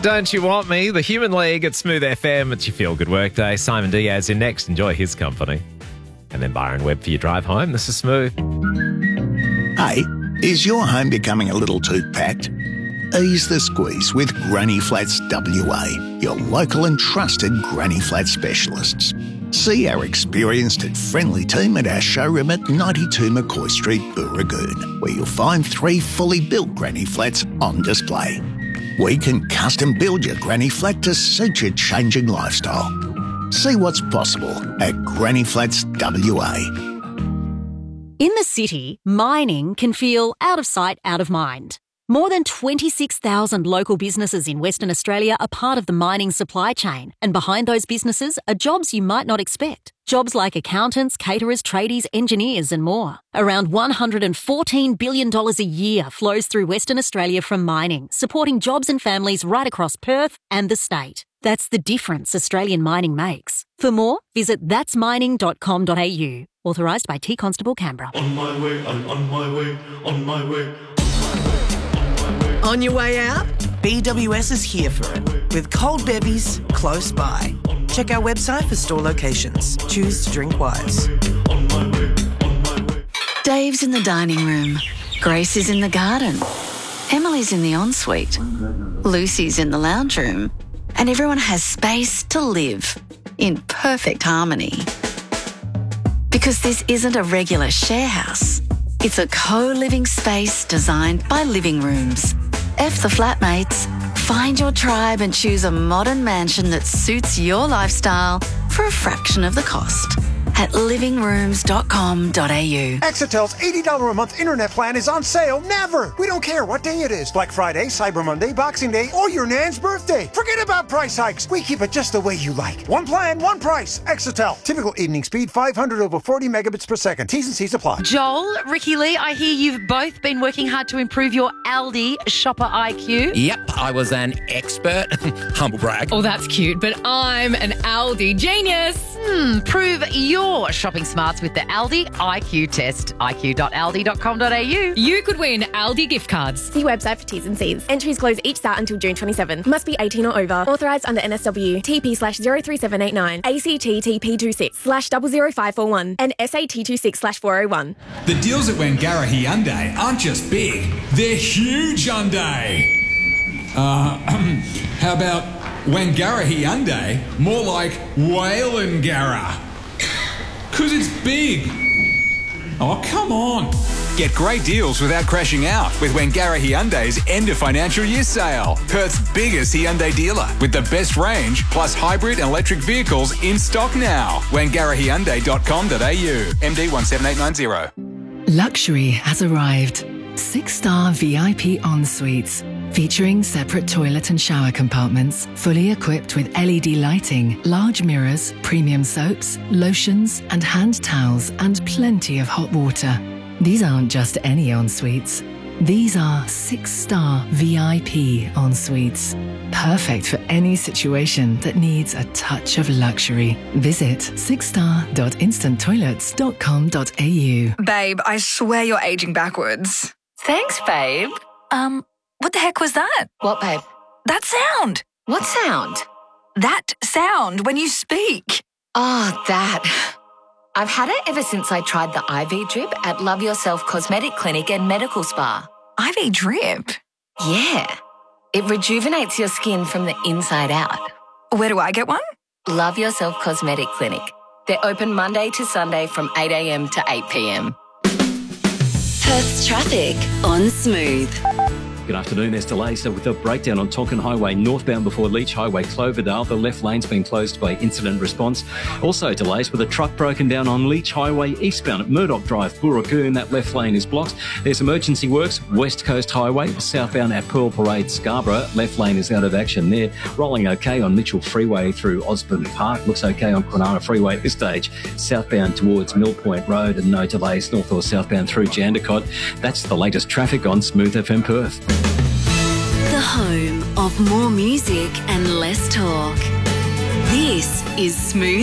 Don't You Want Me? The Human League at Smooth FM. It's your feel-good workday. Simon Diaz in next. Enjoy his company. And then Byron Webb for your drive home. This is Smooth. Hey, is your home becoming a little too packed? Ease the squeeze with Granny Flats WA, your local and trusted Granny Flat specialists. See our experienced and friendly team at our showroom at 92 McCoy Street, Booragoon, where you'll find 3 fully built Granny Flats on display. We can custom build your Granny Flat to suit your changing lifestyle. See what's possible at Granny Flats WA. In the city, mining can feel out of sight, out of mind. More than 26,000 local businesses in Western Australia are part of the mining supply chain, and behind those businesses are jobs you might not expect. Jobs like accountants, caterers, tradies, engineers and more. Around $114 billion a year flows through Western Australia from mining, supporting jobs and families right across Perth and the state. That's the difference Australian mining makes. For more, visit that'smining.com.au. Authorised by T Constable Canberra. On my way, I'm on my way, on my way. On your way out? BWS is here for it, with cold bevies close by. Check our website for store locations. Choose to drink wise. Dave's in the dining room. Grace is in the garden. Emily's in the ensuite. Lucy's in the lounge room. And everyone has space to live in perfect harmony. Because this isn't a regular share house. It's a co-living space designed by Living Rooms. F the flatmates. Find your tribe and choose a modern mansion that suits your lifestyle for a fraction of the cost at livingrooms.com.au. Exitel's $80 a month internet plan is on sale never. We don't care what day it is. Black Friday, Cyber Monday, Boxing Day, or your nan's birthday. Forget about price hikes. We keep it just the way you like. One plan, one price. Exitel. Typical evening speed, 500 over 40 megabits per second. T's and C's apply. Joel, Ricky Lee, I hear you've both been working hard to improve your Aldi shopper IQ. Yep, I was an expert. Humble brag. Oh, that's cute, but I'm an Aldi genius. Prove your shopping smarts with the Aldi IQ test. iq.aldi.com.au. You could win Aldi gift cards. See website for T's and C's. Entries close each start until June 27. Must be 18 or over. Authorised under NSW. TP/03789. ACT TP26/000541 and SAT26/401. The deals at Wangara Hyundai aren't just big, they're huge Hyundai. How about Wangara Hyundai? More like Whalengara. 'Cause it's big. Oh, come on. Get great deals without crashing out with Wangara Hyundai's end of financial year sale. Perth's biggest Hyundai dealer with the best range plus hybrid and electric vehicles in stock now. WangaraHyundai.com.au. MD 17890. Luxury has arrived. 6-star VIP en-suites. Featuring separate toilet and shower compartments, fully equipped with LED lighting, large mirrors, premium soaps, lotions and hand towels, and plenty of hot water. These aren't just any en-suites. These are 6-star VIP en-suites. Perfect for any situation that needs a touch of luxury. Visit 6star.instanttoilets.com.au. Babe, I swear you're aging backwards. Thanks, babe. What the heck was that? What, babe? That sound. What sound? That sound when you speak. Oh, that. I've had it ever since I tried the IV drip at Love Yourself Cosmetic Clinic and Medical Spa. IV drip? Yeah. It rejuvenates your skin from the inside out. Where do I get one? Love Yourself Cosmetic Clinic. They're open Monday to Sunday from 8 a.m. to 8 p.m. Perth's traffic on Smooth. Good afternoon. There's delays with a breakdown on Tonkin Highway northbound before Leach Highway, Cloverdale. The left lane's been closed by incident response. Also delays with a truck broken down on Leach Highway eastbound at Murdoch Drive, Booragoon. That left lane is blocked. There's emergency works, West Coast Highway, southbound at Pearl Parade, Scarborough. Left lane is out of action there. Rolling okay on Mitchell Freeway through Osborne Park. Looks okay on Kwinana Freeway at this stage. Southbound towards Mill Point Road and no delays north or southbound through Jandakot. That's the latest traffic on Smooth FM Perth. The home of more music and less talk. This is Smooth